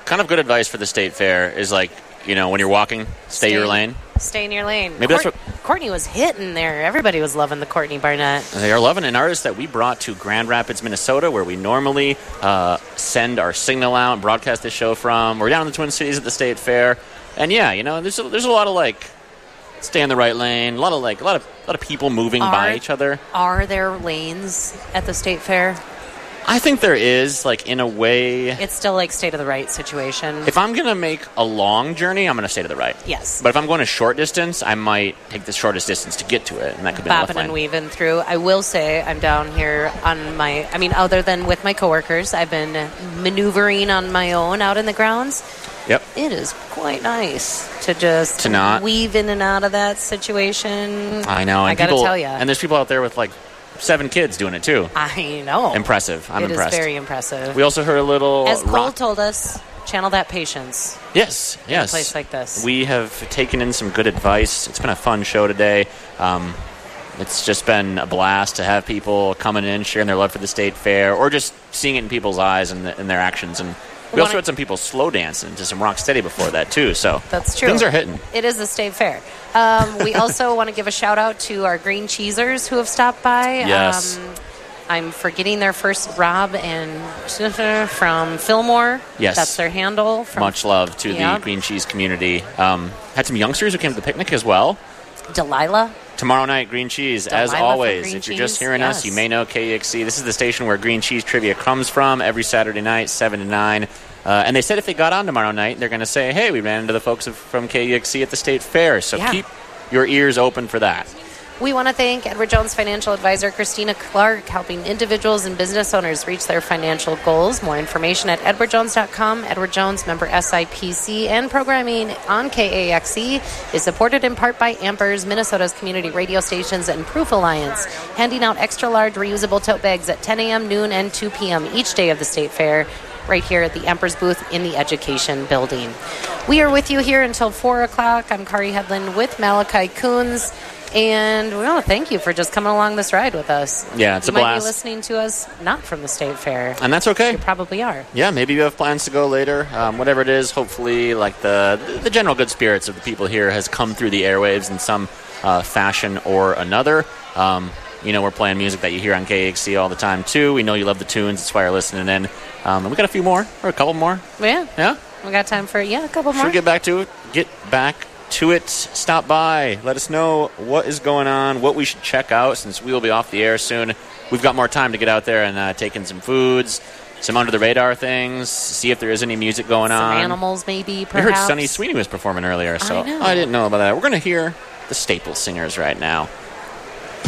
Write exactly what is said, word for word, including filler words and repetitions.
kind of good advice for the state fair is like, you know, when you're walking, stay, stay your lane. Stay in your lane. Maybe Court- that's what Courtney was hitting there. Everybody was loving the Courtney Barnett. They are loving an artist that we brought to Grand Rapids, Minnesota, where we normally uh, send our signal out and broadcast this show from. We're down in the Twin Cities at the state fair, and yeah, you know, there's a, there's a lot of like stay in the right lane. A lot of like a lot of a lot of people moving are, by each other. Are there lanes at the state fair? I think there is, like, in a way. It's still, like, stay to the right situation. If I'm going to make a long journey, I'm going to stay to the right. Yes. But if I'm going a short distance, I might take the shortest distance to get to it, and that could be bopping and weaving through. I will say I'm down here on my, I mean, other than with my coworkers, I've been maneuvering on my own out in the grounds. Yep. It is quite nice to just to not weave in and out of that situation. I know. And I got to tell you. And there's people out there with, like, seven kids doing it too. I know. Impressive. I'm it impressed. It is very impressive. We also heard a little. As Cole rock- told us, channel that patience. Yes, yes. In a place like this. We have taken in some good advice. It's been a fun show today. Um, it's just been a blast to have people coming in, sharing their love for the state fair, or just seeing it in people's eyes and in their actions. And we also had some people slow dancing to some rock steady before that too. So that's true. Things are hitting. It is the state fair. Um, we also want to give a shout out to our green cheesers who have stopped by. Yes. Um, I'm forgetting their first, Rob and from Fillmore. Yes. That's their handle. From, Much love to yeah. the green cheese community. Um, had some youngsters who came to the picnic as well. Delilah. Tomorrow night, Green Cheese, Delilah as always. Green if you're cheese? just hearing yes. us, you may know K E X C. This is the station where Green Cheese Trivia comes from every Saturday night, seven to nine. Uh, and they said if they got on tomorrow night, they're going to say, hey, we ran into the folks of, from K E X C at the State Fair. So yeah. keep your ears open for that. We want to thank Edward Jones financial advisor Christina Clark, helping individuals and business owners reach their financial goals. More information at edward jones dot com. Edward Jones, member S I P C, and programming on K A X E is supported in part by Ampers, Minnesota's community radio stations, and Proof Alliance, handing out extra-large reusable tote bags at ten a.m., noon, and two p.m. each day of the State Fair, right here at the Emperor's booth in the Education Building. We are with you here until four o'clock. I'm Kari Hedlund with Malachi Coons, and we want to thank you for just coming along this ride with us. Yeah, it's you a blast. You might be listening to us not from the State Fair. And that's okay. You probably are. Yeah, maybe you have plans to go later. Um, whatever it is, hopefully, like the the general good spirits of the people here has come through the airwaves in some uh, fashion or another. Um, you know, we're playing music that you hear on K A X C all the time, too. We know you love the tunes. That's why you're listening in. Um, and we got a few more, or a couple more. Yeah. Yeah? We got time for, yeah, a couple more. Should we get back to it? Get back to it. Stop by. Let us know what is going on, what we should check out, since we will be off the air soon. We've got more time to get out there and uh, take in some foods, some under-the-radar things, see if there is any music going some on. Some animals, maybe, perhaps. We heard Sunny Sweeney was performing earlier, so I, know. I didn't know about that. We're going to hear the Staple Singers right now.